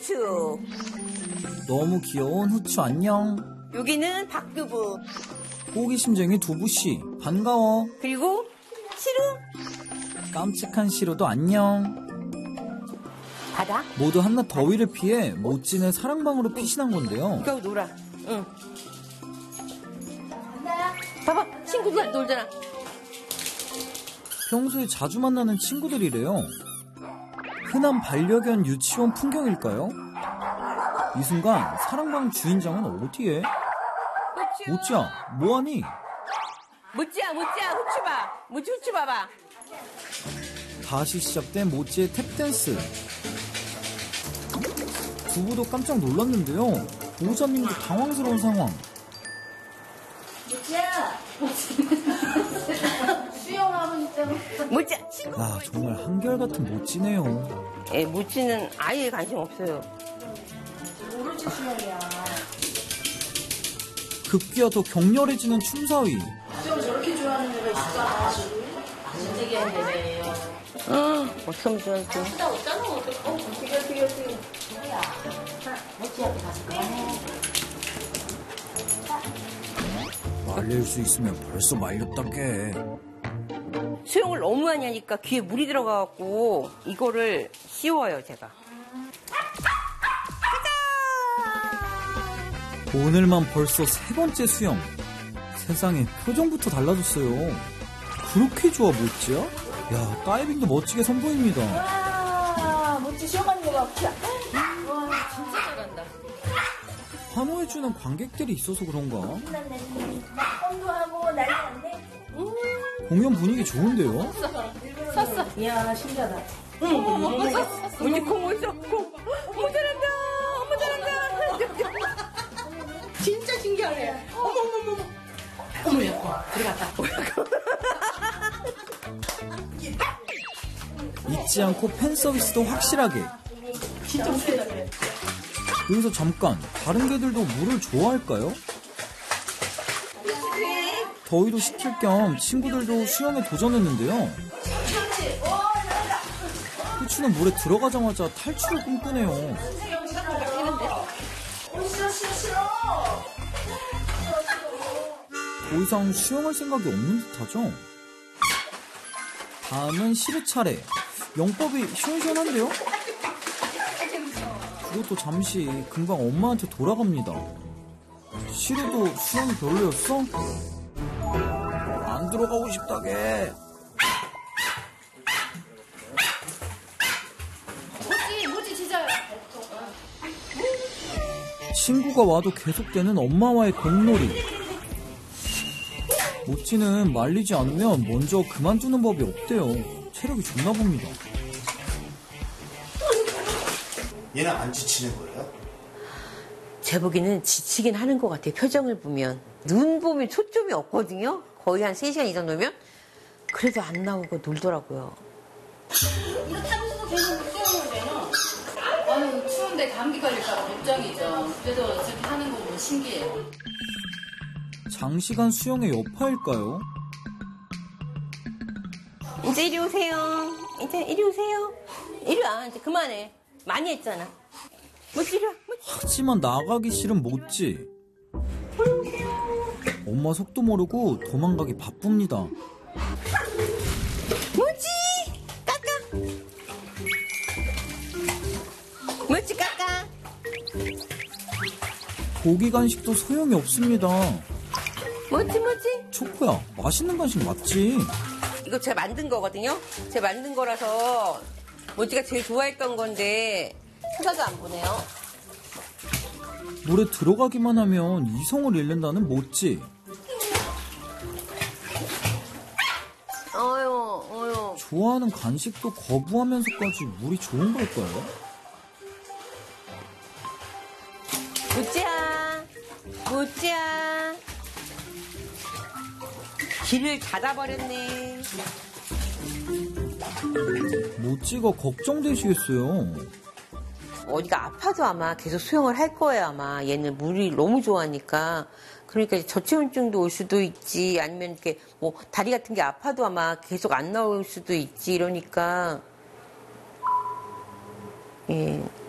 후추. 너무 귀여운 후추 안녕. 여기는 박두부. 호기심쟁이 두부씨 반가워. 그리고 시루. 깜찍한 시루도 안녕. 받아. 모두 한낮 더위를 피해 모찌는 사랑방으로 피신한 건데요. 이거 놀아. 응. 봐봐, 친구들 놀잖아. 평소에 자주 만나는 친구들이래요. 흔한 반려견 유치원 풍경일까요? 이 순간 사랑방 주인장은 어디에? 모찌야, 뭐하니? 모찌야, 후추 봐. 모찌 후추 봐봐. 다시 시작된 모찌의 탭댄스. 두부도 깜짝 놀랐는데요. 보호자님도 당황스러운 상황. 모찌야. 수영하고 있잖아. 모찌야, 친구. 아, 정말 한결같은 모찌네요. 예, 모찌는 아예 관심 없어요. 오로지 수영이야. 급기야 더 격렬해지는 춤사위. 수영 저렇게 좋아하는 애가 있을까? 진작에 한 애네요. 어떻게 하면 좋아할지. 진짜 없잖아. 어떻게. 뭐야. 모찌한테 가서 그만해. 말릴 수 있으면 벌써 말렸다게. 수영을 너무 많이 하니까 귀에 물이 들어가갖고 이거를 씌워요, 제가. 오늘만 벌써 3번째 수영. 세상에 표정부터 달라졌어요. 그렇게 좋아 모찌야? 야, 다이빙도 멋지게 선보입니다. 와, 모찌 수영하는 거 봐. 와, 진짜 잘한다. 환호해주는 관객들이 있어서 그런가? 막 뻥도하고 난리 났네. 공연 분위기 좋은데요? 샀어. 이야, 신기하다. 모찌 콩 어딨어? 콩. 어머 잘한다. 어머 잘한다. 진짜 신기하네. 어머. 어머, 예뻐. 들어갔다. 잊지 않고 팬 서비스도 확실하게. 진짜 웃기다. 여기서 잠깐, 다른 개들도 물을 좋아할까요? 더위도 식힐 겸 친구들도 수영에 도전했는데요. 후추는 물에 들어가자마자 탈출을 꿈꾸네요. 더 이상 수영할 생각이 없는 듯하죠? 다음은 시루 차례. 영법이 시원시원한데요? 그것도 잠시 금방 엄마한테 돌아갑니다. 시루도 수영이 별로였어? 안 들어가고 싶다게. 모찌 진짜. 친구가 와도 계속되는 엄마와의 공놀이. 모찌는 말리지 않으면 먼저 그만두는 법이 없대요. 체력이 좋나 봅니다. 얘는 안 지치는 거예요? 제 보기에는 지치긴 하는 것 같아요. 표정을 보면. 눈 보면 초점이 없거든요. 거의 한 3시간 이상 놀면. 그래도 안 나오고 놀더라고요. 이거 타면서도 계속 수영을 되나? 아유, 추운데 감기 걸릴까봐 걱정이죠. 그래도 저렇게 하는 거 보면 신기해요. 장시간 수영의 여파일까요? 이제 이리 오세요. 이제 이리 오세요. 이리 와. 이제 그만해. 많이 했잖아. 모찌 이리 와. 모찌. 하지만 나가기 싫은 모찌. 엄마 속도 모르고 도망가기 바쁩니다. 모찌! 까까! 모찌 까까! 고기 간식도 소용이 없습니다. 모찌. 초코야, 맛있는 간식 맞지? 이거 제가 만든 거거든요. 제가 만든 거라서 모찌가 제일 좋아했던 건데 찾아도 안 보네요. 물에 들어가기만 하면 이성을 잃는다는 모찌. 어휴. 좋아하는 간식도 거부하면서까지 물이 좋은 걸까요? 모찌야. 길을 닫아버렸네. 모찌가 걱정되시겠어요. 어디가 아파도 아마 계속 수영을 할 거예요, 아마. 얘는 물이 너무 좋아하니까. 그러니까 저체온증도 올 수도 있지, 아니면 이렇게 뭐 다리 같은 게 아파도 아마 계속 안 나올 수도 있지, 이러니까. 예.